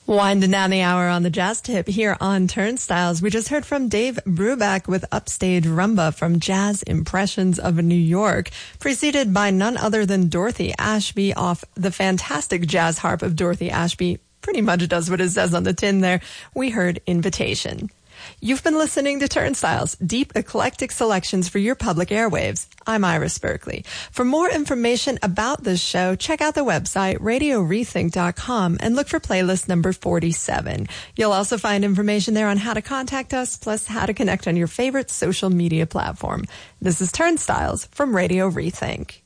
Winding down the hour on the Jazz Tip here on Turnstiles. We just heard from Dave Brubeck with Upstage Rumba from Jazz Impressions of New York, preceded by none other than Dorothy Ashby off the fantastic jazz harp of Dorothy Ashby. Pretty much does what it says on the tin there. We heard Invitation. You've been listening to Turnstiles, deep eclectic selections for your public airwaves. I'm Iris Berkeley. For more information about this show, check out the website radiorethink.com and look for playlist number 47. You'll also find information there on how to contact us, plus how to connect on your favorite social media platform. This is Turnstiles from Radio Rethink.